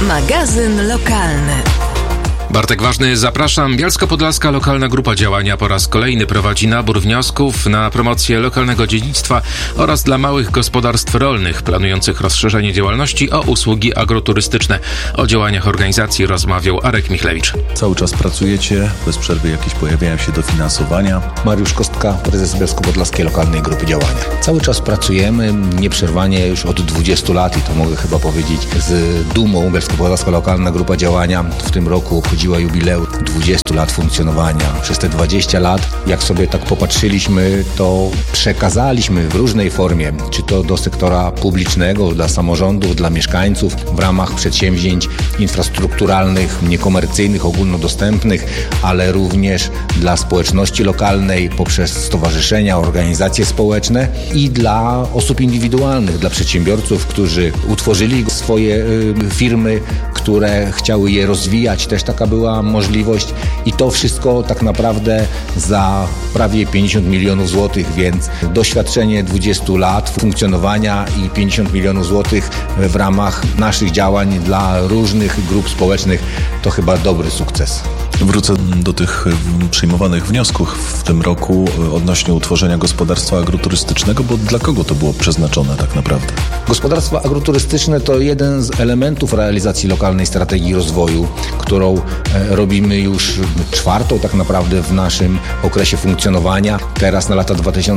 Magazyn lokalny. Bartek Ważny, zapraszam. Bielsko-Podlaska Lokalna Grupa Działania po raz kolejny prowadzi nabór wniosków na promocję lokalnego dziedzictwa oraz dla małych gospodarstw rolnych planujących rozszerzenie działalności o usługi agroturystyczne. O działaniach organizacji rozmawiał Arek Michlewicz. Cały czas pracujecie, bez przerwy jakieś pojawiają się dofinansowania. Mariusz Kostka, prezes Bielsko-Podlaskiej Lokalnej Grupy Działania. Cały czas pracujemy, nieprzerwanie już od 20 lat i to mogę chyba powiedzieć z dumą. Bielsko-Podlaska Lokalna Grupa Działania w tym roku obchodziła jubileusz 20 lat funkcjonowania. Przez te 20 lat, jak sobie tak popatrzyliśmy, to przekazaliśmy w różnej formie, czy to do sektora publicznego, dla samorządów, dla mieszkańców, w ramach przedsięwzięć infrastrukturalnych, niekomercyjnych, ogólnodostępnych, ale również dla społeczności lokalnej poprzez stowarzyszenia, organizacje społeczne i dla osób indywidualnych, dla przedsiębiorców, którzy utworzyli swoje firmy, które chciały je rozwijać. Też taka była możliwość i to wszystko tak naprawdę za prawie 50 milionów złotych, więc doświadczenie 20 lat funkcjonowania i 50 milionów złotych w ramach naszych działań dla różnych grup społecznych to chyba dobry sukces. Wrócę do tych przyjmowanych wniosków w tym roku odnośnie utworzenia gospodarstwa agroturystycznego, bo dla kogo to było przeznaczone tak naprawdę? Gospodarstwo agroturystyczne to jeden z elementów realizacji lokalnej strategii rozwoju, którą robimy już czwartą tak naprawdę w naszym okresie funkcjonowania. Teraz na lata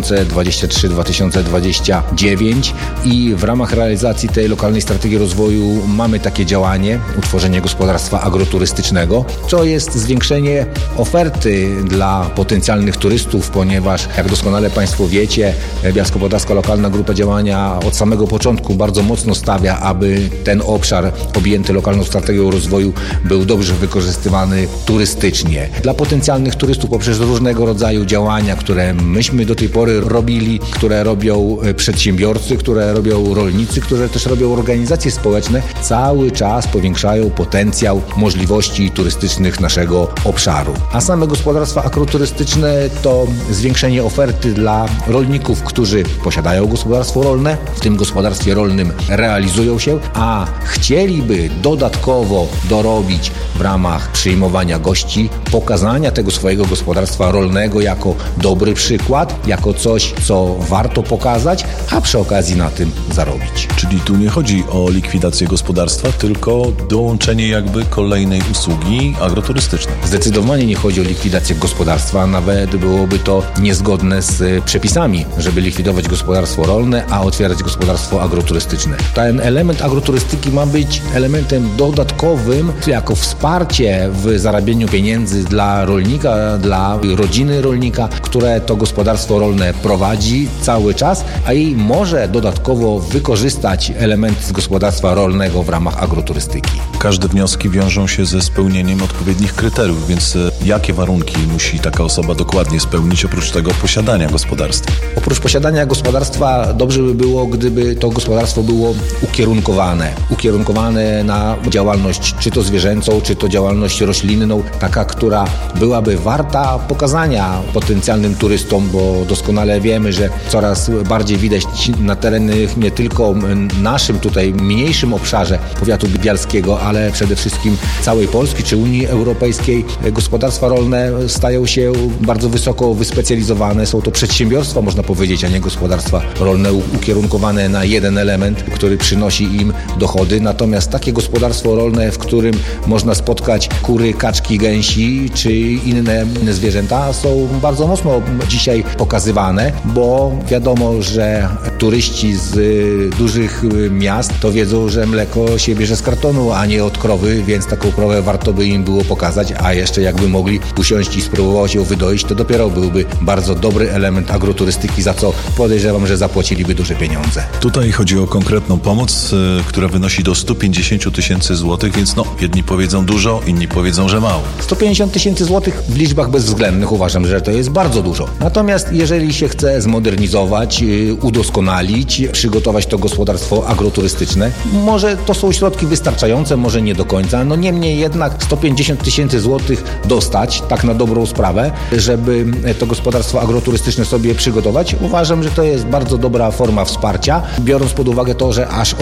2023-2029 i w ramach realizacji tej lokalnej strategii rozwoju mamy takie działanie, utworzenie gospodarstwa agroturystycznego, co jest zwiększenie oferty dla potencjalnych turystów, ponieważ jak doskonale Państwo wiecie, Bielsko-Podlaska Lokalna Grupa Działania od samego początku bardzo mocno stawia, aby ten obszar objęty lokalną strategią rozwoju był dobrze wykorzystywany turystycznie. Dla potencjalnych turystów poprzez różnego rodzaju działania, które myśmy do tej pory robili, które robią przedsiębiorcy, które robią rolnicy, które też robią organizacje społeczne, cały czas powiększają potencjał możliwości turystycznych naszego obszaru. A same gospodarstwa agroturystyczne to zwiększenie oferty dla rolników, którzy posiadają gospodarstwo rolne, w tym gospodarstwie rolnym realizują się, a chcieliby dodatkowo dorobić w ramach przyjmowania gości, pokazania tego swojego gospodarstwa rolnego jako dobry przykład, jako coś, co warto pokazać, a przy okazji na tym zarobić. Czyli tu nie chodzi o likwidację gospodarstwa, tylko dołączenie jakby kolejnej usługi agroturystycznej. Zdecydowanie nie chodzi o likwidację gospodarstwa, nawet byłoby to niezgodne z przepisami, żeby likwidować gospodarstwo rolne, a otwierać gospodarstwo agroturystyczne. Ten element agroturystyki ma być elementem dodatkowym, jako wsparcie w zarabianiu pieniędzy dla rolnika, dla rodziny rolnika, które to gospodarstwo rolne prowadzi cały czas, a i może dodatkowo wykorzystać elementy z gospodarstwa rolnego w ramach agroturystyki. Każde wnioski wiążą się ze spełnieniem odpowiednich kryteriów, więc jakie warunki musi taka osoba dokładnie spełnić oprócz tego posiadania gospodarstwa? Oprócz posiadania gospodarstwa dobrze by było, gdyby to gospodarstwo było ukierunkowane na działalność czy to zwierzęcą, czy to działalność roślinną, taka, która byłaby warta pokazania potencjalnym turystom, bo doskonale wiemy, że coraz bardziej widać na terenach nie tylko naszym tutaj mniejszym obszarze powiatu bialskiego, ale przede wszystkim całej Polski czy Unii Europejskiej gospodarstwa rolne stają się bardzo wysoko wyspecjalizowane. Są to przedsiębiorstwa, można powiedzieć, a nie gospodarstwa rolne ukierunkowane na jeden element, który przynosi im dochody. Natomiast takie gospodarstwo rolne, w którym można spotkać kury, kaczki, gęsi czy inne zwierzęta, są bardzo mocno dzisiaj pokazywane, bo wiadomo, że turyści z dużych miast to wiedzą, że mleko się bierze z kartonu, a nie od krowy, więc taką krowę warto by im było pokazać, a jeszcze jakby mogli usiąść i spróbować ją wydoić, to dopiero byłby bardzo dobry element agroturystyki, za co podejrzewam, że zapłaciliby duże pieniądze. Tutaj chodzi o konkretną pomoc, która wynosi do 150 tysięcy złotych, więc jedni powiedzą dużo, inni powiedzą, że mało. 150 tysięcy złotych w liczbach bezwzględnych uważam, że to jest bardzo dużo. Natomiast jeżeli się chce zmodernizować, udoskonalić, przygotować to gospodarstwo agroturystyczne, może to są środki wystarczające, może nie do końca, niemniej jednak 150 tysięcy złotych dostać, tak na dobrą sprawę, żeby to gospodarstwo agroturystyczne sobie przygotować. Uważam, że to jest bardzo dobra forma wsparcia, biorąc pod uwagę to, że aż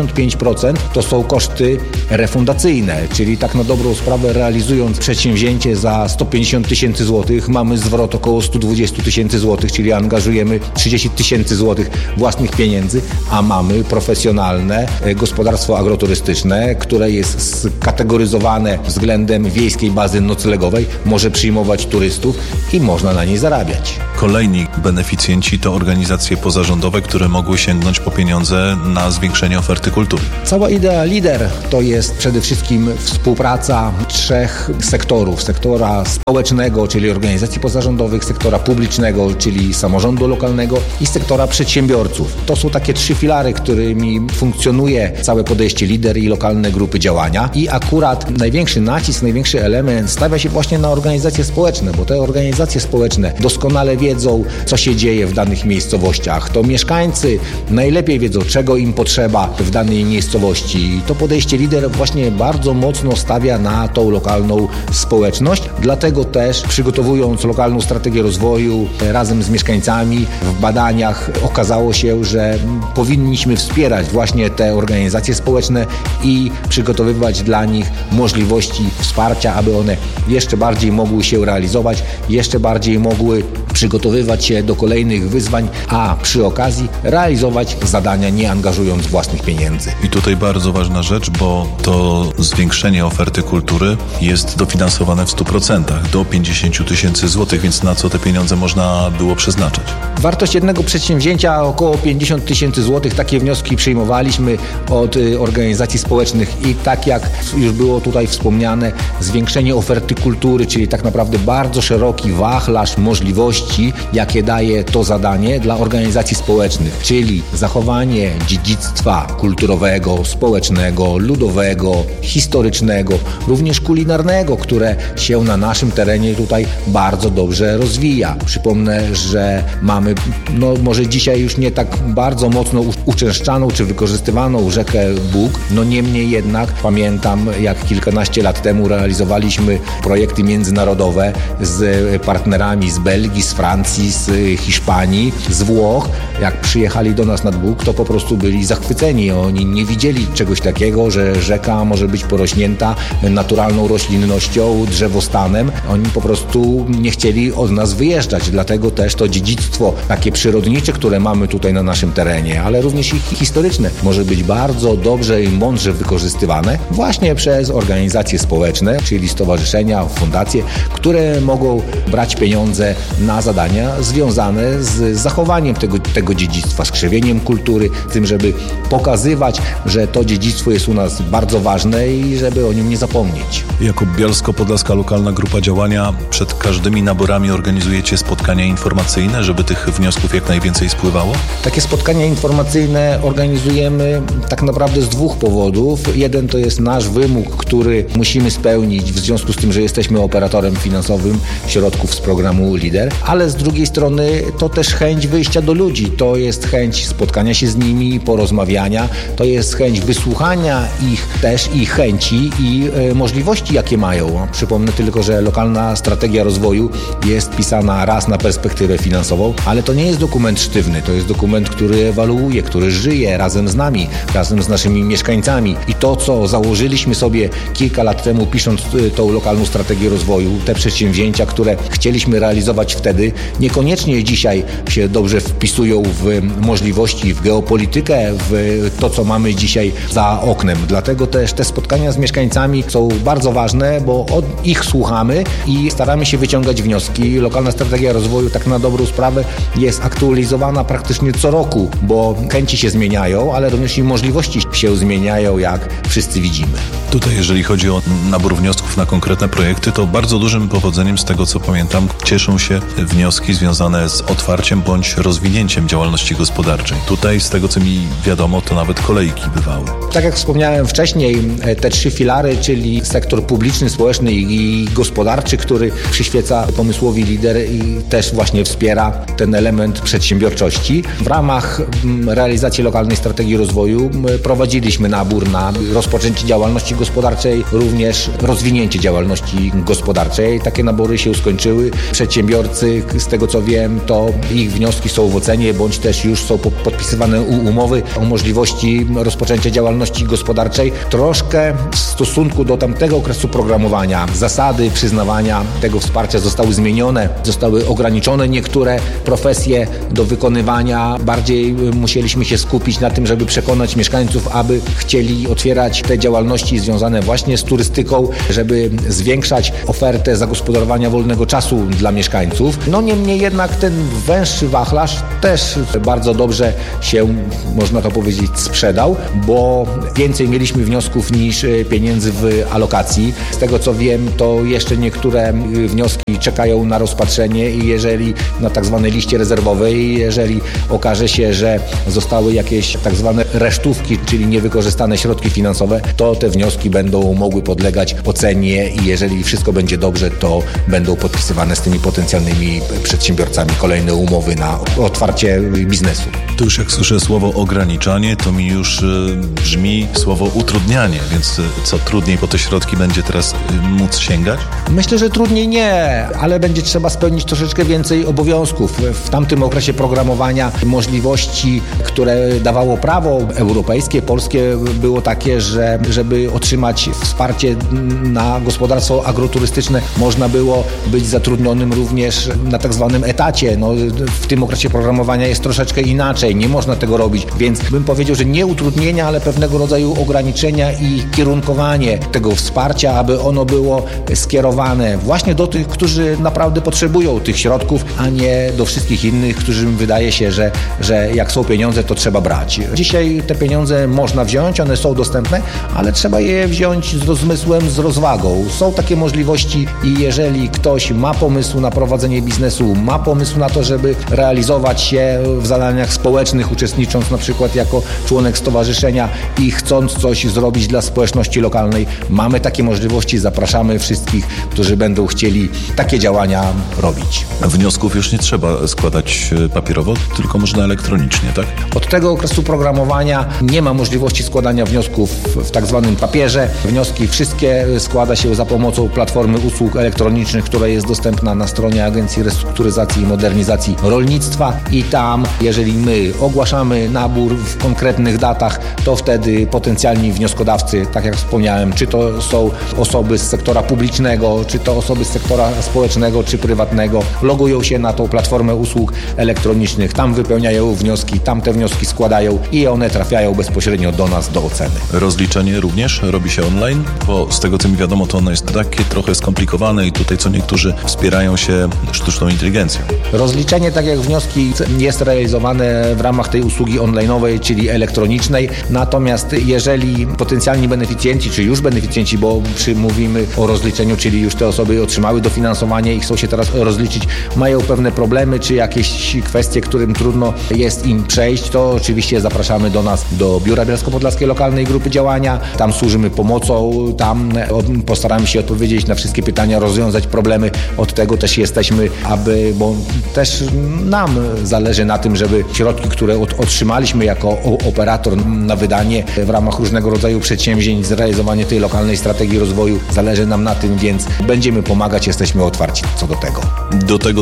85% to są koszty refundacyjne, czyli tak na dobrą sprawę realizując przedsięwzięcie za 150 tysięcy złotych mamy zwrot około 120 tysięcy złotych, czyli angażujemy 30 tysięcy złotych własnych pieniędzy, a mamy profesjonalne gospodarstwo agroturystyczne, które jest skategoryzowane względem wiejskiej bazy noclegowej, może przyjmować turystów i można na niej zarabiać. Kolejni beneficjenci to organizacje pozarządowe, które mogły sięgnąć po pieniądze na zwiększenie oferty kultury. Cała idea LIDER to jest przede wszystkim współpraca 3 sektorów. Sektora społecznego, czyli organizacji pozarządowych, sektora publicznego, czyli samorządu lokalnego i sektora przedsiębiorców. To są takie 3 filary, którymi funkcjonuje całe podejście LIDER i lokalne grupy działania. I akurat największy nacisk, największy element stawia się właśnie na organizacje społeczne, bo te organizacje społeczne doskonale wiedzą, co się dzieje w danych miejscowościach. To mieszkańcy najlepiej wiedzą, czego im potrzeba w danej miejscowości. I to podejście LIDER właśnie bardzo mocno stawia na tą lokalną społeczność. Dlatego też przygotowując lokalną strategię rozwoju razem z mieszkańcami w badaniach okazało się, że powinniśmy wspierać właśnie te organizacje społeczne i przygotowywać dla nich możliwości wsparcia, aby one jeszcze bardziej mogły się realizować, jeszcze bardziej mogły przygotowywać się do kolejnych wyzwań, a przy okazji realizować zadania nie angażując własnych pieniędzy. I tutaj bardzo ważna rzecz, bo to zwiększenie oferty kultury jest dofinansowane w 100%, do 50 tysięcy złotych, więc na co te pieniądze można było przeznaczać? Wartość jednego przedsięwzięcia około 50 tysięcy złotych. Takie wnioski przyjmowaliśmy od organizacji społecznych i tak jak już było tutaj wspomniane, zwiększenie oferty kultury, czyli tak naprawdę bardzo szeroki wachlarz możliwości, jakie daje to zadanie dla organizacji społecznych, czyli zachowanie dziedzictwa kulturowego, społecznego, ludowego, historycznego, również kulinarnego, które się na naszym terenie tutaj bardzo dobrze rozwija. Przypomnę, że mamy może dzisiaj już nie tak bardzo mocno uczęszczaną czy wykorzystywaną rzekę Bug, niemniej jednak pamiętam, jak kilkanaście lat temu realizowaliśmy projekty międzynarodowe z partnerami z Belgii, z Francji, z Hiszpanii, z Włoch. Jak przyjechali do nas nad Bug, to po prostu byli zachwyceni. Oni nie widzieli czegoś takiego, że rzeka może być porośnięta naturalną roślinnością, drzewostanem. Oni po prostu nie chcieli od nas wyjeżdżać, dlatego też to dziedzictwo takie przyrodnicze, które mamy tutaj na naszym terenie, ale również i historyczne, może być bardzo dobrze i mądrze wykorzystywane właśnie przez organizacje społeczne, czyli stowarzyszenia, fundacje, które mogą brać pieniądze na zadania związane z zachowaniem tego dziedzictwa, z krzewieniem kultury, tym, żeby pokazywać, że to dziedzictwo jest u nas bardzo ważne i żeby o nim nie zapomnieć. Jako Bielsko-Podlaska Lokalna Grupa Działania przed każdymi naborami organizujecie spotkania informacyjne, żeby tych wniosków jak najwięcej spływało? Takie spotkania informacyjne organizujemy tak naprawdę z 2 powodów. Jeden to jest nasz wymóg, który musimy spełnić w związku z tym, że jesteśmy operatorem finansowym środków z programu LIDER, ale z drugiej strony to też chęć wyjścia do ludzi. To jest chęć spotkania się z nimi, porozmawiania, to jest chęć wysłuchania ich chęci i możliwości, jakie mają. Przypomnę tylko, że lokalna strategia rozwoju jest pisana raz na perspektywę finansową, ale to nie jest dokument sztywny, to jest dokument, który ewaluuje, który żyje razem z nami, razem z naszymi mieszkańcami. I to, co założyliśmy sobie kilka lat temu, pisząc tą lokalną strategię rozwoju, te przedsięwzięcia, które chcieliśmy realizować wtedy, niekoniecznie dzisiaj się dobrze wpisują w możliwości, w geopolitykę, w to, co mamy dzisiaj za oknem. Dlatego też te spotkania z mieszkańcami są bardzo ważne, bo od ich słuchamy i staramy się wyciągać wnioski. Lokalna strategia rozwoju tak na dobrą sprawę jest aktualizowana praktycznie co roku, bo chęci się zmieniają, ale również i możliwości się zmieniają, jak wszyscy widzimy. Tutaj, jeżeli chodzi o nabór wniosków na konkretne projekty, to bardzo dużym powodzeniem, z tego co pamiętam, cieszą się wnioski związane z otwarciem bądź rozwinięciem działalności gospodarczej. Tutaj, z tego co mi wiadomo, to nawet kolejki bywały. Tak jak wspomniałem wcześniej, te 3 filary, czyli sektor publiczny, społeczny i gospodarczy, który przyświeca pomysłowi LIDER i też właśnie wspiera ten element przedsiębiorczości. W ramach realizacji lokalnej strategii rozwoju prowadziliśmy nabór na rozpoczęcie działalności gospodarczej, również rozwinięcie rozwinięcie działalności gospodarczej. Takie nabory się skończyły. Przedsiębiorcy, z tego co wiem, to ich wnioski są w ocenie, bądź też już są podpisywane umowy o możliwości rozpoczęcia działalności gospodarczej. Troszkę w stosunku do tamtego okresu programowania zasady przyznawania tego wsparcia zostały zmienione, zostały ograniczone niektóre profesje do wykonywania. Bardziej musieliśmy się skupić na tym, żeby przekonać mieszkańców, aby chcieli otwierać te działalności związane właśnie z turystyką, żeby zwiększać ofertę zagospodarowania wolnego czasu dla mieszkańców. No niemniej jednak ten węższy wachlarz też bardzo dobrze się, można to powiedzieć, sprzedał, bo więcej mieliśmy wniosków niż pieniędzy w alokacji. Z tego co wiem, to jeszcze niektóre wnioski czekają na rozpatrzenie i jeżeli na tak zwanej liście rezerwowej, jeżeli okaże się, że zostały jakieś tak zwane resztówki, czyli niewykorzystane środki finansowe, to te wnioski będą mogły podlegać ocenie i jeżeli wszystko będzie dobrze, to będą podpisywane z tymi potencjalnymi przedsiębiorcami kolejne umowy na otwarcie biznesu. To już jak słyszę słowo ograniczanie, to mi już brzmi słowo utrudnianie, więc co, trudniej po te środki będzie teraz móc sięgać? Myślę, że trudniej nie, ale będzie trzeba spełnić troszeczkę więcej obowiązków. W tamtym okresie programowania możliwości, które dawało prawo europejskie, polskie, było takie, że żeby otrzymać wsparcie na gospodarstwo agroturystyczne, można było być zatrudnionym również na tak zwanym etacie. No, w tym okresie programowania jest troszeczkę inaczej, nie można tego robić, więc bym powiedział, że nie utrudnienia, ale pewnego rodzaju ograniczenia i kierunkowanie tego wsparcia, aby ono było skierowane właśnie do tych, którzy naprawdę potrzebują tych środków, a nie do wszystkich innych, którym wydaje się, że jak są pieniądze, to trzeba brać. Dzisiaj te pieniądze można wziąć, one są dostępne, ale trzeba je wziąć z rozmysłem, z rozwagą. Są takie możliwości i jeżeli ktoś ma pomysł na prowadzenie biznesu, ma pomysł na to, żeby realizować się w zadaniach społecznych, uczestnicząc na przykład jako członek stowarzyszenia i chcąc coś zrobić dla społeczności lokalnej, mamy takie możliwości, zapraszamy wszystkich, którzy będą chcieli takie działania robić. Wniosków już nie trzeba składać papierowo, tylko można elektronicznie, tak? Od tego okresu programowania nie ma możliwości składania wniosków w tak zwanym papierze. Wnioski wszystkie składa się za pomocą platformy usług elektronicznych, która jest dostępna na stronie Agencji Restrukturyzacji i Modernizacji Rolnictwa i tam, jeżeli my ogłaszamy nabór w konkretnych datach, to wtedy potencjalni wnioskodawcy, tak jak wspomniałem, czy to są osoby z sektora publicznego, czy to osoby z sektora społecznego, czy prywatnego, logują się na tą platformę usług elektronicznych, tam wypełniają wnioski, tam te wnioski składają i one trafiają bezpośrednio do nas do oceny. Rozliczenie również robi się online, bo z tego co mi wiadomo, to ono jest takie trochę skomplikowane i tutaj co niektórzy wspierają się sztuczną inteligencją. Rozliczenie, tak jak wnioski, jest realizowane w ramach tej usługi online'owej, czyli elektronicznej, natomiast jeżeli potencjalni beneficjenci, czy już beneficjenci, bo mówimy o rozliczeniu, czyli już te osoby otrzymały dofinansowanie i chcą się teraz rozliczyć, mają pewne problemy, czy jakieś kwestie, którym trudno jest im przejść, to oczywiście zapraszamy do nas, do Biura Bielsko-Podlaskiej Lokalnej Grupy Działania. Tam służymy pomocą, tam postaramy się odpowiedzieć na wszystkie pytania, rozwiązać problemy. Od tego też jesteśmy, bo też nam zależy na tym, żeby środki, które otrzymaliśmy jako operator na wydanie w ramach różnego rodzaju przedsięwzięć, zrealizowanie tej lokalnej strategii rozwoju, zależy nam na tym, więc będziemy pomagać, jesteśmy otwarci co do tego. Do tego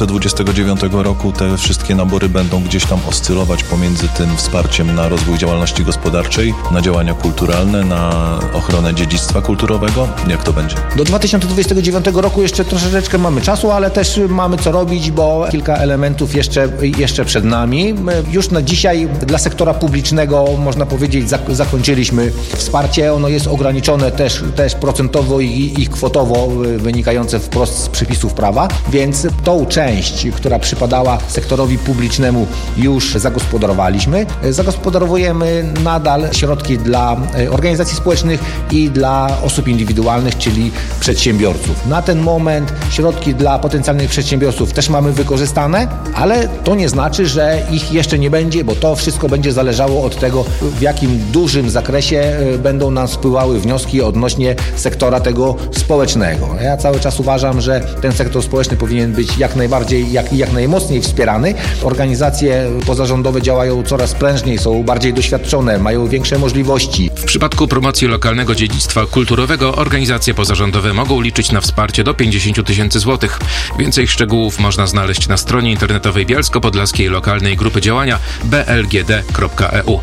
2029 roku te wszystkie nabory będą gdzieś tam oscylować pomiędzy tym wsparciem na rozwój działalności gospodarczej, na działania kulturalne, na ochronę dziedzictwa kulturowego. Jak to będzie? Do 2029 roku jeszcze troszeczkę mamy czasu, ale też mamy co robić, bo kilka elementów jeszcze przed nami. Już na dzisiaj dla sektora publicznego, można powiedzieć, zakończyliśmy wsparcie. Ono jest ograniczone też procentowo i kwotowo, wynikające wprost z przepisów prawa, więc tą część, która przypadała sektorowi publicznemu, już zagospodarowaliśmy. Zagospodarowujemy nadal środki dla organizacji społecznych i dla osób indywidualnych, czyli przedsiębiorców. Na ten moment środki dla potencjalnych przedsiębiorców też mamy wykorzystane, ale to nie znaczy, że ich jeszcze nie będzie, bo to wszystko będzie zależało od tego, w jakim dużym zakresie będą nam spływały wnioski odnośnie sektora tego społecznego. Ja cały czas uważam, że ten sektor społeczny społeczny powinien być jak najbardziej, jak najmocniej wspierany. Organizacje pozarządowe działają coraz prężniej, są bardziej doświadczone, mają większe możliwości. W przypadku promocji lokalnego dziedzictwa kulturowego organizacje pozarządowe mogą liczyć na wsparcie do 50 000 złotych. Więcej szczegółów można znaleźć na stronie internetowej Bielsko-Podlaskiej Lokalnej Grupy Działania blgd.eu.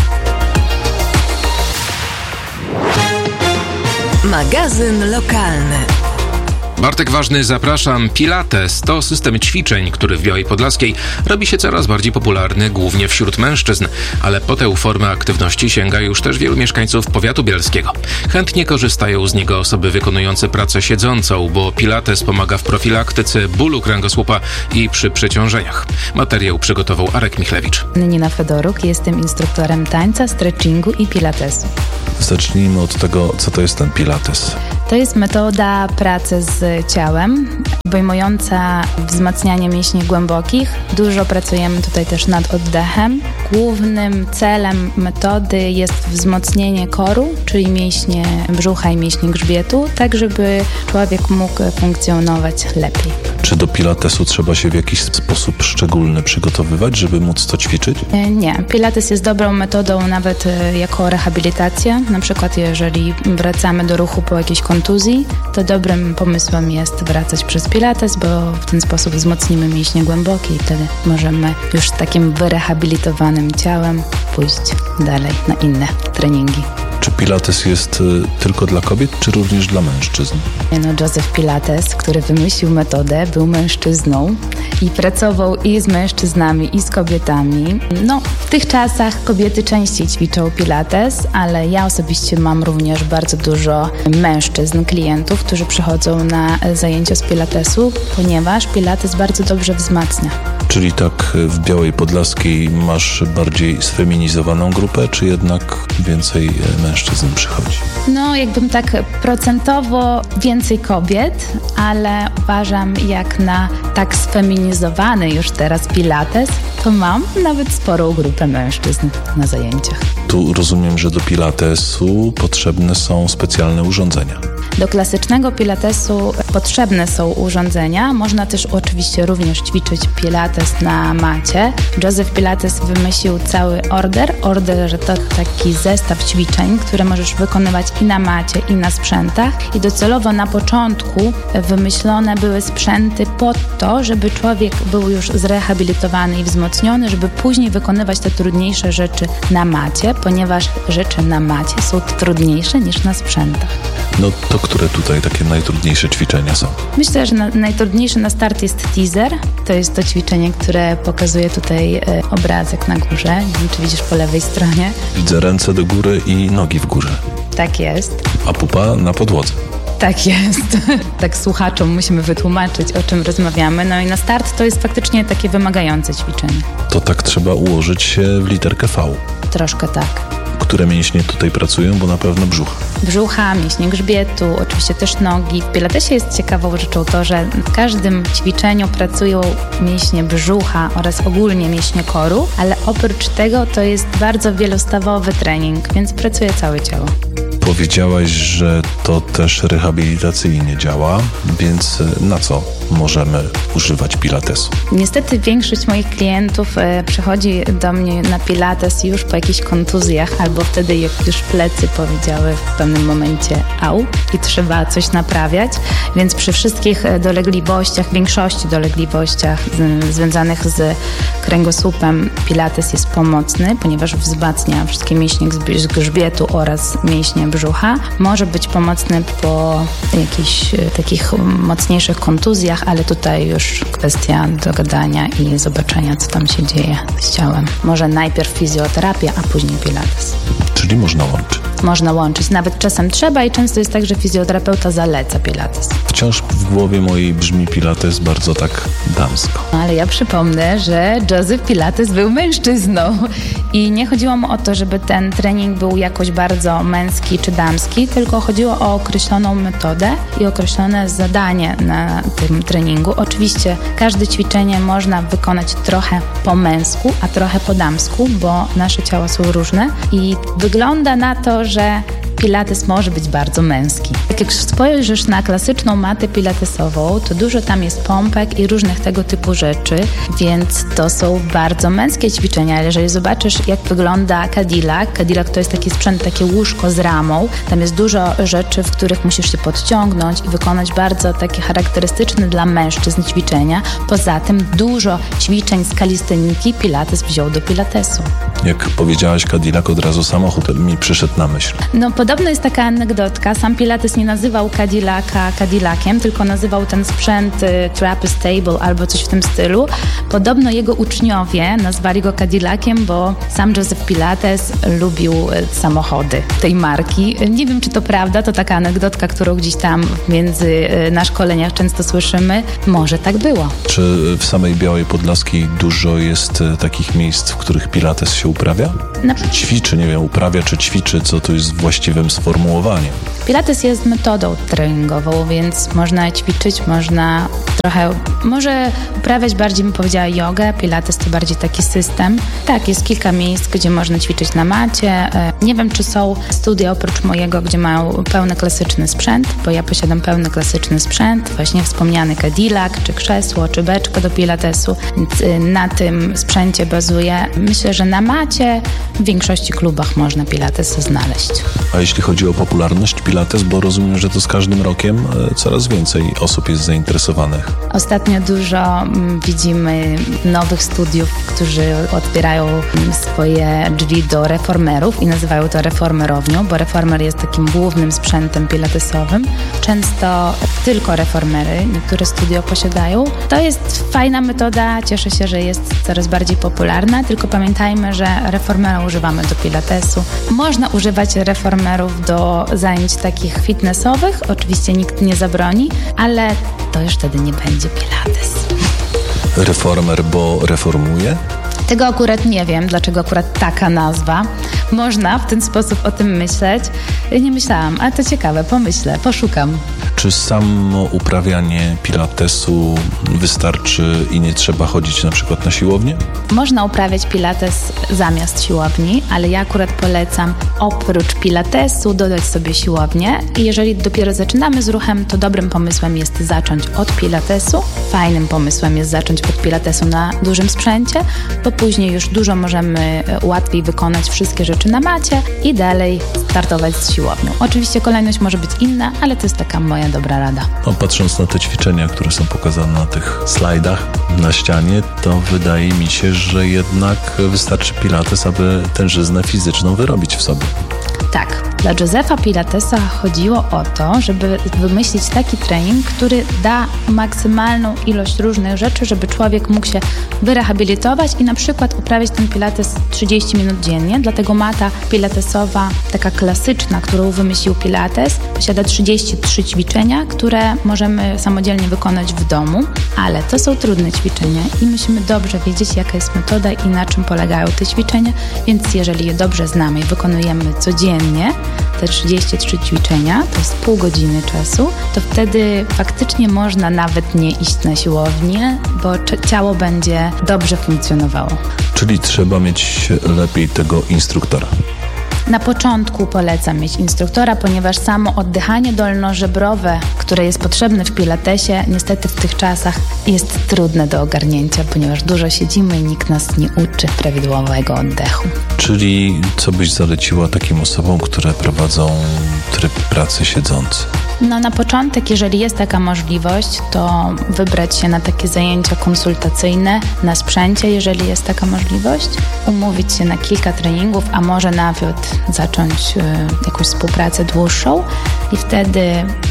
Magazyn lokalny. Bartek Ważny, zapraszam. Pilates to system ćwiczeń, który w Białej Podlaskiej robi się coraz bardziej popularny, głównie wśród mężczyzn, ale po tę formę aktywności sięga już też wielu mieszkańców powiatu bielskiego. Chętnie korzystają z niego osoby wykonujące pracę siedzącą, bo Pilates pomaga w profilaktyce bólu kręgosłupa i przy przeciążeniach. Materiał przygotował Arek Michlewicz. Nina Fedoruk, jestem instruktorem tańca, stretchingu i pilatesu. Zacznijmy od tego, co to jest ten Pilates. To jest metoda pracy z ciałem, obejmująca wzmacnianie mięśni głębokich. Dużo pracujemy tutaj też nad oddechem. Głównym celem metody jest wzmocnienie koru, czyli mięśnie brzucha i mięśni grzbietu, tak żeby człowiek mógł funkcjonować lepiej. Czy do Pilatesu trzeba się w jakiś sposób szczególny przygotowywać, żeby móc to ćwiczyć? Nie. Pilates jest dobrą metodą nawet jako rehabilitacja. Na przykład jeżeli wracamy do ruchu po jakiejś kontuzji, to dobrym pomysłem jest wracać przez Pilates, bo w ten sposób wzmocnimy mięśnie głębokie i wtedy możemy już z takim wyrehabilitowanym ciałem pójść dalej na inne treningi. Czy Pilates jest tylko dla kobiet, czy również dla mężczyzn? Joseph Pilates, który wymyślił metodę, był mężczyzną i pracował i z mężczyznami, i z kobietami. W tych czasach kobiety częściej ćwiczą Pilates, ale ja osobiście mam również bardzo dużo mężczyzn, klientów, którzy przychodzą na zajęcia z Pilatesu, ponieważ Pilates bardzo dobrze wzmacnia. Czyli tak w Białej Podlaskiej masz bardziej sfeminizowaną grupę, czy jednak więcej mężczyzn przychodzi? Jakbym tak procentowo więcej kobiet, ale uważam, jak na tak sfeminizowany już teraz Pilates, to mam nawet sporą grupę mężczyzn na zajęciach. Tu rozumiem, że do Pilatesu potrzebne są specjalne urządzenia. Do klasycznego Pilatesu potrzebne są urządzenia. Można też oczywiście również ćwiczyć Pilates na macie. Joseph Pilates wymyślił cały order. Order to taki zestaw ćwiczeń, które możesz wykonywać i na macie, i na sprzętach. I docelowo na początku wymyślone były sprzęty po to, żeby człowiek był już zrehabilitowany i wzmocniony, żeby później wykonywać te trudniejsze rzeczy na macie, ponieważ rzeczy na macie są trudniejsze niż na sprzętach. To które tutaj takie najtrudniejsze ćwiczenia są? Myślę, że najtrudniejsze na start jest teaser. To jest to ćwiczenie, które pokazuje tutaj obrazek na górze. Nie wiem, czy widzisz po lewej stronie. Widzę ręce do góry i nogi w górze. Tak jest. A pupa na podłodze. Tak jest. Tak słuchaczom musimy wytłumaczyć, o czym rozmawiamy. I na start to jest faktycznie takie wymagające ćwiczenie. To tak trzeba ułożyć się w literkę V. Troszkę tak. Które mięśnie tutaj pracują, bo na pewno brzucha, mięśnie grzbietu, oczywiście też nogi. W Pilatesie jest ciekawą rzeczą to, że w każdym ćwiczeniu pracują mięśnie brzucha oraz ogólnie mięśnie koru, ale oprócz tego to jest bardzo wielostawowy trening, więc pracuje całe ciało. Powiedziałaś, że to też rehabilitacyjnie działa, więc na co możemy używać Pilatesu? Niestety większość moich klientów przychodzi do mnie na Pilates już po jakichś kontuzjach albo wtedy, jak już plecy powiedziały w pewnym momencie au i trzeba coś naprawiać, więc przy wszystkich dolegliwościach, większości dolegliwościach związanych z kręgosłupem Pilates jest pomocny, ponieważ wzmacnia wszystkie mięśnie z grzbietu oraz mięśnie brzucha. Może być pomocny po jakichś takich mocniejszych kontuzjach, ale tutaj już kwestia dogadania i zobaczenia, co tam się dzieje z ciałem. Może najpierw fizjoterapia, a później Pilates. Czyli można łączyć. Można łączyć. Nawet czasem trzeba i często jest tak, że fizjoterapeuta zaleca Pilates. Wciąż w głowie mojej brzmi Pilates bardzo tak damsko. Ale ja przypomnę, że Joseph Pilates był mężczyzną i nie chodziło mu o to, żeby ten trening był jakoś bardzo męski czy damski, tylko chodziło o określoną metodę i określone zadanie na tym treningu. Oczywiście każde ćwiczenie można wykonać trochę po męsku, a trochę po damsku, bo nasze ciała są różne i wygląda na to, że pilates może być bardzo męski. Jak spojrzysz na klasyczną matę pilatesową, to dużo tam jest pompek i różnych tego typu rzeczy, więc to są bardzo męskie ćwiczenia. Jeżeli zobaczysz, jak wygląda Cadillac to jest taki sprzęt, takie łóżko z ramą. Tam jest dużo rzeczy, w których musisz się podciągnąć i wykonać bardzo takie charakterystyczne dla mężczyzn ćwiczenia. Poza tym dużo ćwiczeń z kalisteniki Pilates wziął do pilatesu. Jak powiedziałaś Cadillac, od razu samochód mi przyszedł na myśl. No podobno jest taka anegdotka. Sam Pilates nie nazywał Cadillaca Cadillaciem, tylko nazywał ten sprzęt Trappist Table albo coś w tym stylu. Podobno jego uczniowie nazwali go Cadillaciem, bo sam Joseph Pilates lubił samochody tej marki. Nie wiem, czy to prawda, to taka anegdotka, którą gdzieś tam na szkoleniach często słyszymy. Może tak było. Czy w samej Białej Podlaskiej dużo jest takich miejsc, w których Pilates się uprawia? Czy ćwiczy, nie wiem, uprawia czy ćwiczy, co to jest właściwym sformułowaniem? Pilates jest metodą treningową, więc można ćwiczyć, można trochę, może uprawiać bardziej, bym powiedziała, jogę. Pilates to bardziej taki system. Tak, jest kilka miejsc, gdzie można ćwiczyć na macie. Nie wiem, czy są studia oprócz mojego, gdzie mają pełny klasyczny sprzęt, bo ja posiadam pełny klasyczny sprzęt, właśnie wspomniany Cadillac, czy krzesło, czy beczka do pilatesu. Więc na tym sprzęcie bazuję. Myślę, że na macie w większości klubach można pilates znaleźć. A jeśli chodzi o popularność pilates, bo rozumiem, że to z każdym rokiem coraz więcej osób jest zainteresowanych. Ostatnio dużo widzimy nowych studiów, którzy otwierają swoje drzwi do reformerów i nazywają to reformerownią, bo reformer jest takim głównym sprzętem pilatesowym. Często tylko reformery niektóre studio posiadają. To jest fajna metoda, cieszę się, że jest coraz bardziej popularna, tylko pamiętajmy, że reformera używamy do pilatesu. Można używać reformerów do zajęć takich fitnessowych, oczywiście nikt nie zabroni, ale to już wtedy nie będzie pilates. Reformer, bo reformuje? Tego akurat nie wiem, dlaczego akurat taka nazwa. Można w ten sposób o tym myśleć. Nie myślałam, ale to ciekawe, pomyślę, poszukam. Czy samo uprawianie pilatesu wystarczy i nie trzeba chodzić na przykład na siłownię? Można uprawiać pilates zamiast siłowni, ale ja akurat polecam oprócz pilatesu dodać sobie siłownię i jeżeli dopiero zaczynamy z ruchem, to dobrym pomysłem jest zacząć od pilatesu. Fajnym pomysłem jest zacząć od pilatesu na dużym sprzęcie, bo później już dużo możemy łatwiej wykonać wszystkie rzeczy na macie i dalej startować z siłownią. Oczywiście kolejność może być inna, ale to jest taka moja dobra rada. No, patrząc na te ćwiczenia, które są pokazane na tych slajdach na ścianie, to wydaje mi się, że jednak wystarczy pilates, aby tężyznę fizyczną wyrobić w sobie. Tak, dla Josepha Pilatesa chodziło o to, żeby wymyślić taki trening, który da maksymalną ilość różnych rzeczy, żeby człowiek mógł się wyrehabilitować i na przykład uprawiać ten pilates 30 minut dziennie. Dlatego mata pilatesowa, taka klasyczna, którą wymyślił Pilates, posiada 33 ćwiczenia, które możemy samodzielnie wykonać w domu, ale to są trudne ćwiczenia i musimy dobrze wiedzieć, jaka jest metoda i na czym polegają te ćwiczenia, więc jeżeli je dobrze znamy i wykonujemy codziennie te 33 ćwiczenia, to jest pół godziny czasu, to wtedy faktycznie można nawet nie iść na siłownię, bo ciało będzie dobrze funkcjonowało. Czyli trzeba mieć lepiej tego instruktora. Na początku polecam mieć instruktora, ponieważ samo oddychanie dolnożebrowe, które jest potrzebne w pilatesie, niestety w tych czasach jest trudne do ogarnięcia, ponieważ dużo siedzimy i nikt nas nie uczy prawidłowego oddechu. Czyli co byś zaleciła takim osobom, które prowadzą tryb pracy siedzący? No na początek, jeżeli jest taka możliwość, to wybrać się na takie zajęcia konsultacyjne na sprzęcie, jeżeli jest taka możliwość, umówić się na kilka treningów, a może nawet zacząć jakąś współpracę dłuższą i wtedy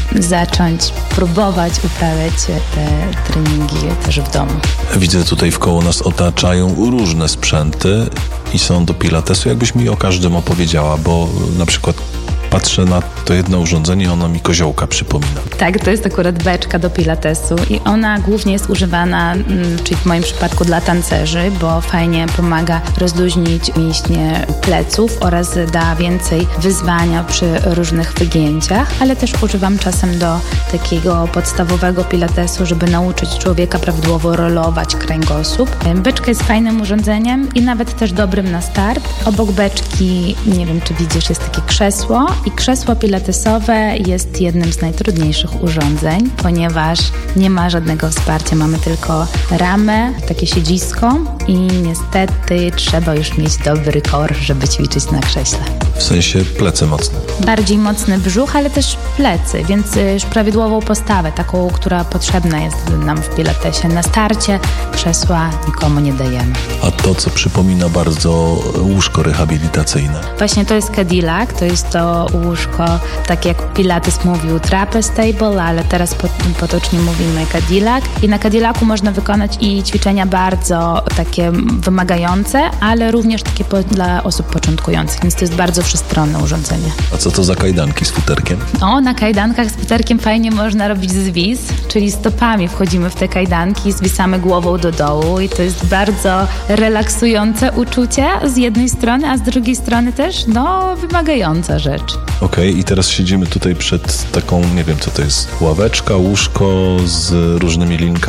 zacząć próbować uprawiać te treningi też w domu. Widzę, tutaj wkoło nas otaczają różne sprzęty i są do pilatesu. Jakbyś mi o każdym opowiedziała, bo na przykład patrzę na to jedno urządzenie, ono mi koziołka przypomina. Tak, to jest akurat beczka do pilatesu i ona głównie jest używana, czyli w moim przypadku dla tancerzy, bo fajnie pomaga rozluźnić mięśnie pleców oraz da więcej wyzwania przy różnych wygięciach, ale też używam czasem do takiego podstawowego pilatesu, żeby nauczyć człowieka prawidłowo rolować kręgosłup. Beczka jest fajnym urządzeniem i nawet też dobrym na start. Obok beczki, nie wiem czy widzisz, jest takie krzesło I krzesło pilatesowe jest jednym z najtrudniejszych urządzeń, ponieważ nie ma żadnego wsparcia. Mamy tylko ramę, takie siedzisko i niestety trzeba już mieć dobry core, żeby ćwiczyć na krześle. W sensie plecy mocne. Bardziej mocny brzuch, ale też plecy, więc już prawidłową postawę, taką, która potrzebna jest nam w pilatesie. Na starcie krzesła nikomu nie dajemy. A to, co przypomina bardzo łóżko rehabilitacyjne. Właśnie to jest Cadillac, to jest to łóżko, tak jak Pilates mówił trapeze table, ale teraz potocznie mówimy Cadillac. I na Cadillacu można wykonać i ćwiczenia bardzo takie wymagające, ale również takie dla osób początkujących, więc to jest bardzo wszechstronne urządzenie. A co to za kajdanki z futerkiem? Na kajdankach z futerkiem fajnie można robić zwis, czyli stopami wchodzimy w te kajdanki, zwisamy głową do dołu i to jest bardzo relaksujące uczucie z jednej strony, a z drugiej strony też wymagająca rzecz. Okej, i teraz siedzimy tutaj przed taką, nie wiem co to jest, ławeczka, łóżko z różnymi linkami.